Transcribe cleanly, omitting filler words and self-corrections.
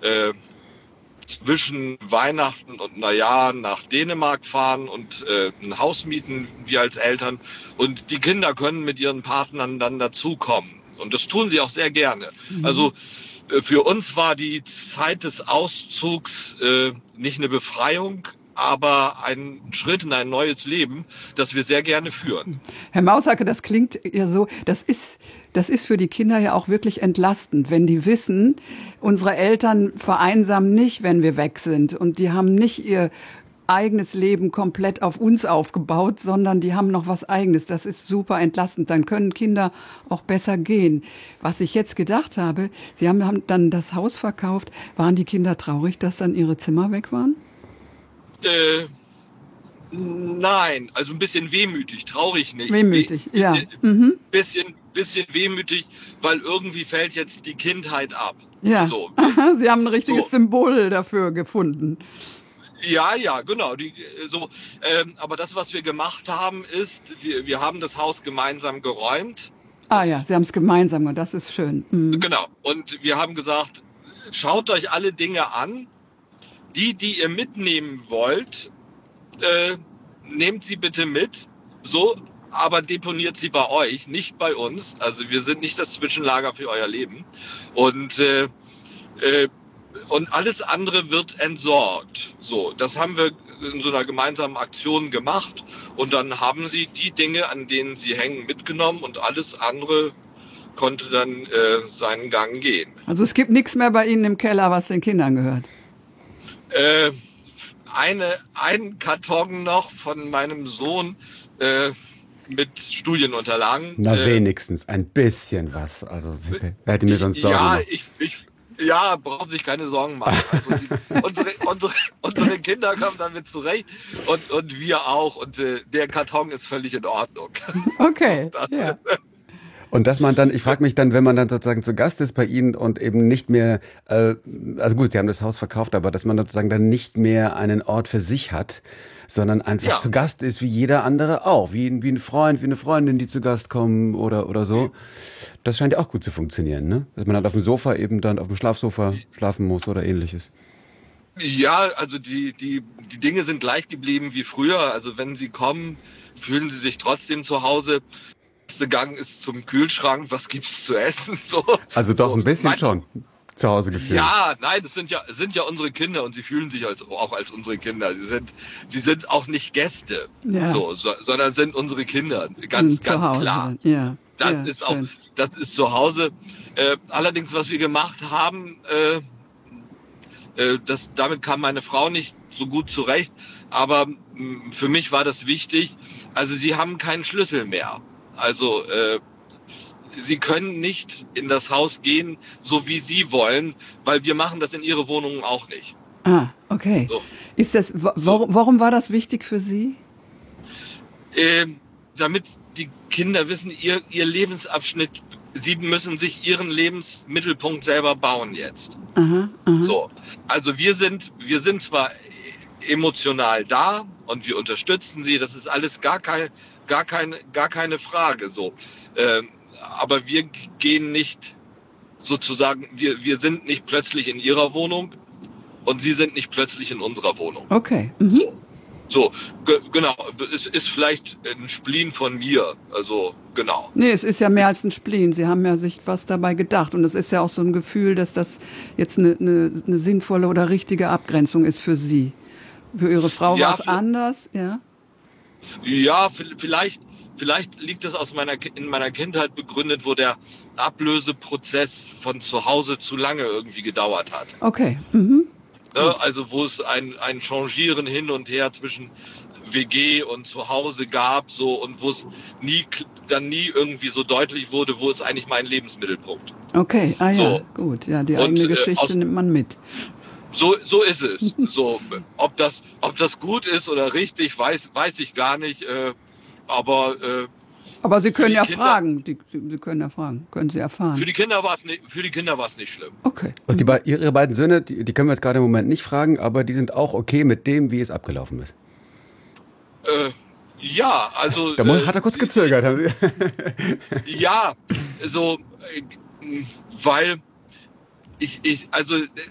äh, zwischen Weihnachten und Neujahr nach Dänemark fahren und ein Haus mieten, wir als Eltern. Und die Kinder können mit ihren Partnern dann dazukommen. Und das tun sie auch sehr gerne. Also für uns war die Zeit des Auszugs nicht eine Befreiung, aber ein Schritt in ein neues Leben, das wir sehr gerne führen. Herr Mausacke, das klingt ja so, das ist für die Kinder ja auch wirklich entlastend, wenn die wissen, unsere Eltern vereinsamen nicht, wenn wir weg sind. Und die haben nicht ihr eigenes Leben komplett auf uns aufgebaut, sondern die haben noch was Eigenes. Das ist super entlastend. Dann können Kinder auch besser gehen. Was ich jetzt gedacht habe, Sie haben dann das Haus verkauft. Waren die Kinder traurig, dass dann ihre Zimmer weg waren? Nein, also ein bisschen wehmütig, traurig nicht. Wehmütig, ja. Bisschen wehmütig, weil irgendwie fällt jetzt die Kindheit ab. Ja, so. Aha, Sie haben ein richtiges Symbol dafür gefunden. Ja, genau. Aber das, was wir gemacht haben, ist, wir haben das Haus gemeinsam geräumt. Ah ja, Sie haben es gemeinsam und das ist schön. Mhm. Genau. Und wir haben gesagt, schaut euch alle Dinge an. Die ihr mitnehmen wollt, nehmt sie bitte mit. So, aber deponiert sie bei euch, nicht bei uns. Also wir sind nicht das Zwischenlager für euer Leben. Und alles andere wird entsorgt. So, das haben wir in so einer gemeinsamen Aktion gemacht. Und dann haben sie die Dinge, an denen sie hängen, mitgenommen und alles andere konnte dann seinen Gang gehen. Also es gibt nichts mehr bei Ihnen im Keller, was den Kindern gehört? Einen Karton noch von meinem Sohn mit Studienunterlagen. Na, wenigstens ein bisschen was. Also wer hätte mir sonst Sorgen gemacht? Brauchen sich keine Sorgen machen. Also unsere Kinder kommen damit zurecht und wir auch. Und der Karton ist völlig in Ordnung. Okay. Ja. Und dass man dann, ich frage mich dann, wenn man dann sozusagen zu Gast ist bei Ihnen und eben nicht mehr, also gut, Sie haben das Haus verkauft, aber dass man sozusagen dann nicht mehr einen Ort für sich hat, sondern einfach zu Gast ist, wie jeder andere auch, wie ein Freund, wie eine Freundin, die zu Gast kommen oder so. Das scheint ja auch gut zu funktionieren, ne? Dass man dann auf dem Sofa eben dann auf dem Schlafsofa schlafen muss oder ähnliches. Ja, also die Dinge sind gleich geblieben wie früher. Also wenn Sie kommen, fühlen Sie sich trotzdem zu Hause. Der Gang ist zum Kühlschrank, was gibt's zu essen? So. Also doch ein bisschen schon zu Hause gefühlt. Ja, nein, das sind ja unsere Kinder und sie fühlen sich auch als unsere Kinder. Sie sind auch nicht Gäste, sondern sind unsere Kinder, ganz klar. Ja. Das ist zu Hause. Allerdings, was wir gemacht haben, damit kam meine Frau nicht so gut zurecht, aber für mich war das wichtig. Also sie haben keinen Schlüssel mehr. Also sie können nicht in das Haus gehen, so wie sie wollen, weil wir machen das in ihre Wohnungen auch nicht. Ah, okay. So. Warum war das wichtig für Sie? Damit die Kinder wissen, ihr Lebensabschnitt, sie müssen sich ihren Lebensmittelpunkt selber bauen jetzt. Aha. So, also wir sind zwar emotional da und wir unterstützen sie, das ist alles gar keine Frage so. Aber wir gehen nicht sozusagen, wir sind nicht plötzlich in ihrer Wohnung und sie sind nicht plötzlich in unserer Wohnung. Okay. Mhm. So, genau. Es ist vielleicht ein Spleen von mir. Also, genau. Nee, es ist ja mehr als ein Spleen. Sie haben ja sich was dabei gedacht. Und es ist ja auch so ein Gefühl, dass das jetzt eine sinnvolle oder richtige Abgrenzung ist für Sie. Für Ihre Frau war es anders, ja? Ja, vielleicht liegt das in meiner Kindheit begründet, wo der Ablöseprozess von zu Hause zu lange irgendwie gedauert hat. Okay. Mhm. Also wo es ein Changieren hin und her zwischen WG und zu Hause gab, so, und wo es nie irgendwie so deutlich wurde, wo ist eigentlich mein Lebensmittelpunkt. Okay, gut, ja, die eigene Geschichte nimmt man mit. So ist es. So, ob das gut ist oder richtig, weiß ich gar nicht. Aber Sie können ja fragen. Sie können ja fragen. Können Sie erfahren. Für die Kinder war es nicht schlimm. Okay. Also Ihre beiden Söhne, die können wir jetzt gerade im Moment nicht fragen, aber die sind auch okay mit dem, wie es abgelaufen ist. Ja, also. Da hat er kurz gezögert. Ja, so, weil also